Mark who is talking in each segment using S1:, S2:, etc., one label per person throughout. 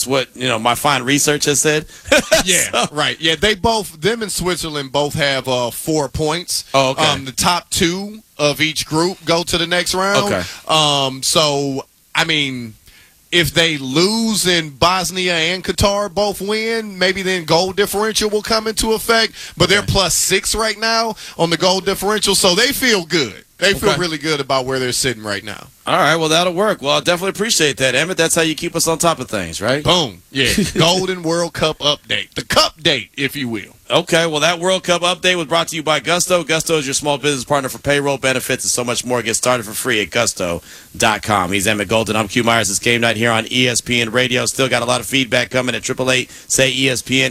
S1: what my fine research has said.
S2: Yeah, right. Yeah, them and Switzerland both have 4 points.
S1: Oh, okay.
S2: The top 2 of each group go to the next round.
S1: Okay.
S2: So I mean, if they lose and Bosnia and Qatar both win, maybe then goal differential will come into effect. But they're +6 right now on the goal differential, so they feel good. They feel really good about where they're sitting right now.
S1: All right, well, that'll work. Well, I definitely appreciate that, Emmett. That's how you keep us on top of things, right?
S2: Boom. Yeah. Golden World Cup update. The cup date, if you will.
S1: Okay, well, that World Cup update was brought to you by Gusto. Gusto is your small business partner for payroll, benefits, and so much more. Get started for free at gusto.com. He's Emmett Golden. I'm Q Myers. It's game night here on ESPN Radio. Still got a lot of feedback coming at 888-SAY-ESPN,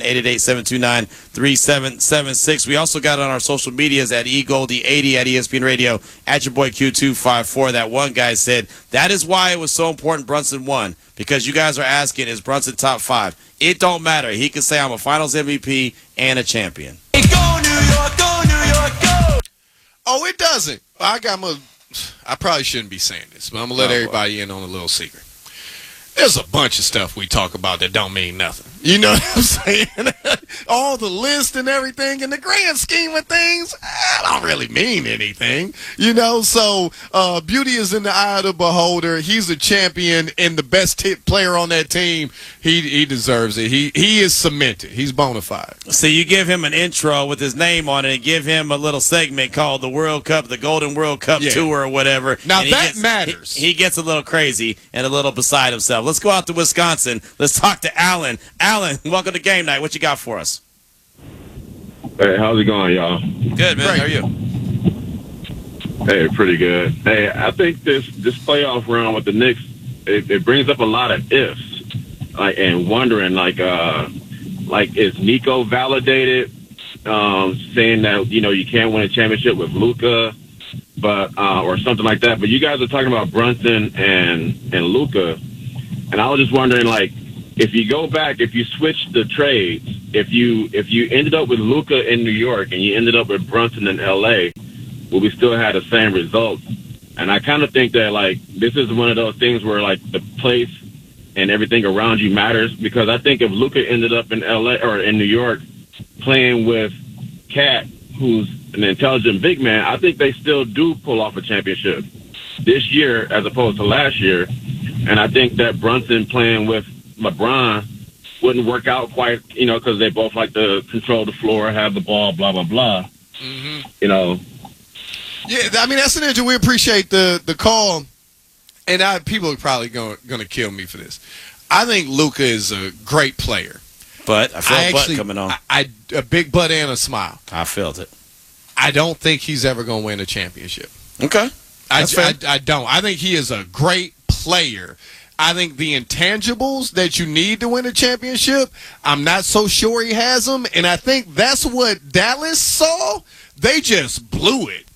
S1: 888-729-3776. We also got it on our social medias at eGoldie80 at ESPN Radio, at your boy Q254. That one guy said, that is why it was so important Brunson won, because you guys are asking, is Brunson top 5? It don't matter. He can say I'm a finals MVP and a champion.
S3: Hey, go New York, go New York, go!
S2: Oh, it doesn't. I probably shouldn't be saying this, but I'm going to let everybody in on a little secret. There's a bunch of stuff we talk about that don't mean nothing. You know what I'm saying? All the list and everything, in the grand scheme of things, don't really mean anything. So beauty is in the eye of the beholder. He's a champion and the best player on that team. He deserves it. He is cemented. He's bona fide.
S1: So you give him an intro with his name on it and give him a little segment called the World Cup, the Golden World Cup Tour or whatever.
S2: Now that matters.
S1: He gets a little crazy and a little beside himself. Let's go out to Wisconsin. Let's talk to Alan. Alan, welcome to Game Night. What you got for us?
S4: Hey, how's it going, y'all?
S1: Good, man.
S2: Great.
S1: How are you?
S4: Hey, pretty good. Hey, I think this playoff round with the Knicks, it brings up a lot of ifs, and wondering, is Nico validated, saying that, you can't win a championship with Luka, but or something like that. But you guys are talking about Brunson and Luka, and I was just wondering, if you go back, if you switch the trades, if you ended up with Luka in New York and you ended up with Brunson in LA, will we still have the same results? And I kind of think that this is one of those things where the place and everything around you matters, because I think if Luka ended up in LA or in New York playing with Cat, who's an intelligent big man, I think they still do pull off a championship this year as opposed to last year. And I think that Brunson playing with LeBron wouldn't work out quite, because they both like to control the floor, have the ball, blah, blah, blah.
S2: Mm-hmm.
S4: Yeah,
S2: I mean, that's an issue. We appreciate the call. And people are probably going to kill me for this. I think Luka is a great player.
S1: But I feel a butt coming on.
S2: A big butt and a smile.
S1: I felt it.
S2: I don't think he's ever going to win a championship.
S1: Okay.
S2: I don't. I think he is a great player. I think the intangibles that you need to win a championship, I'm not so sure he has them. And I think that's what Dallas saw. They just blew it.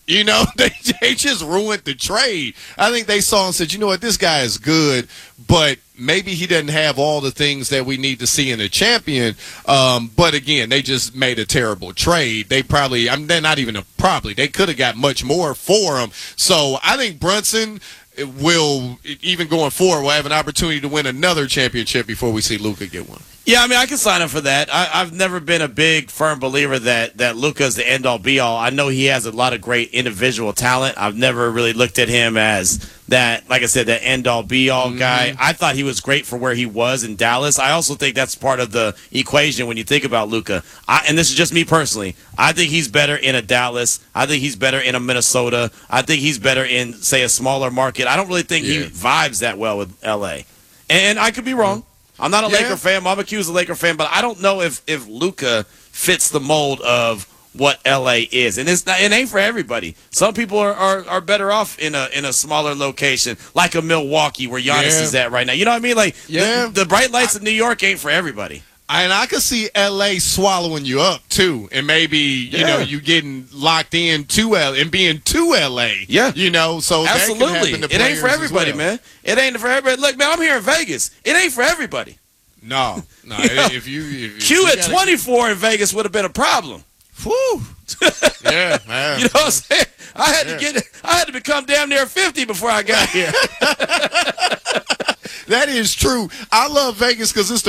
S2: They just ruined the trade. I think they saw and said, you know what, this guy is good, but maybe he doesn't have all the things that we need to see in a champion. But again, they just made a terrible trade. They probably, they're not even they could have got much more for him. So I think Brunson will, even going forward, will have an opportunity to win another championship before we see Luka get one.
S1: Yeah, I mean, I can sign up for that. I've never been a big, firm believer that Luka's the end-all, be-all. I know he has a lot of great individual talent. I've never really looked at him as that, like I said, that end-all, be-all guy. I thought he was great for where he was in Dallas. I also think that's part of the equation when you think about Luka. And this is just me personally. I think he's better in a Dallas. I think he's better in a Minnesota. I think he's better in, say, a smaller market. I don't really think he vibes that well with L.A. And I could be wrong. I'm not a Laker fan. Mama Q's a Laker fan, but I don't know if Luka fits the mold of what LA is, and it ain't for everybody. Some people are better off in a smaller location, like a Milwaukee where Giannis is at right now. You know what I mean? The bright lights of New York ain't for everybody.
S2: And I could see L.A. swallowing you up, too. And maybe, you getting locked in to L.A. and being to L.A.
S1: Yeah.
S2: So
S1: absolutely.
S2: That can happen to
S1: it ain't for
S2: players
S1: everybody,
S2: as well.
S1: man. It ain't for everybody. Look, man, I'm here in Vegas. It ain't for everybody.
S2: No. If you
S1: Q at 24 in Vegas would have been a problem.
S2: Whew. Yeah, man.
S1: You know what I'm saying? I had to become damn near 50 before I got here.
S2: That is true. I love Vegas because it's the